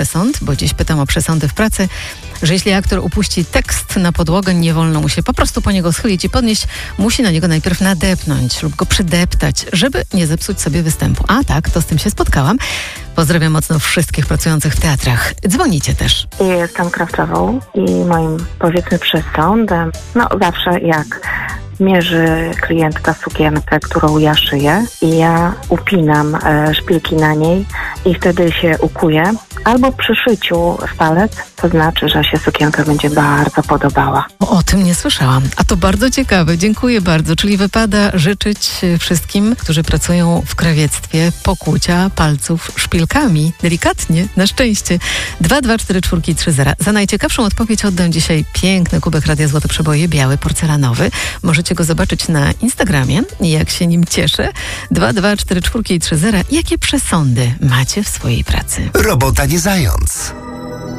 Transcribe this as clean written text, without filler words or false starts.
Przesąd, bo dziś pytam o przesądy w pracy, że jeśli aktor upuści tekst na podłogę, nie wolno mu się po prostu po niego schylić i podnieść. Musi na niego najpierw nadepnąć lub go przydeptać, żeby nie zepsuć sobie występu. A tak, to z tym się spotkałam. Pozdrawiam mocno wszystkich pracujących w teatrach. Dzwonicie też. Jestem krawcową i moim, powiedzmy, przesądem, zawsze jak mierzy klientka sukienkę, którą ja szyję i ja upinam szpilki na niej i wtedy się ukuje, albo przy szyciu w palec, to znaczy, że się sukienka będzie bardzo podobała. O tym nie słyszałam. A to bardzo ciekawe. Dziękuję bardzo. Czyli wypada życzyć wszystkim, którzy pracują w krawiectwie, pokłucia palców szpilkami. Delikatnie, na szczęście. 2244330. Za najciekawszą odpowiedź oddam dzisiaj piękny kubek Radia Złote Przeboje, biały, porcelanowy. Możecie go zobaczyć na Instagramie. Jak się nim cieszę. 2244330. Jakie przesądy macie w swojej pracy? Robota nie zając.